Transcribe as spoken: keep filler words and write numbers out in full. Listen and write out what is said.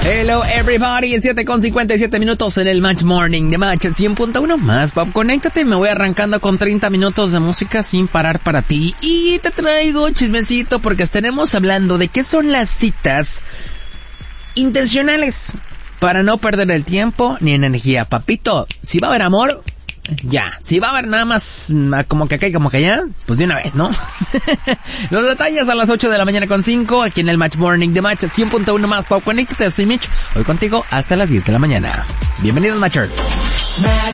Hello everybody, siete con cincuenta y siete minutos en el Match Morning de Match cien punto uno más Pop. Conéctate, me voy arrancando con treinta minutos de música sin parar para ti. Y te traigo chismecito porque estaremos hablando de qué son las citas intencionales para no perder el tiempo ni energía. Papito, si va a haber amor, ya. Si va a haber nada más como que acá y como que allá, pues de una vez, ¿no? Los detalles a las ocho de la mañana con cinco aquí en el Match Morning de Match cien punto uno más Pop. Conéctate, soy Mitch. Hoy contigo hasta las diez de la mañana. Bienvenidos, Matcher.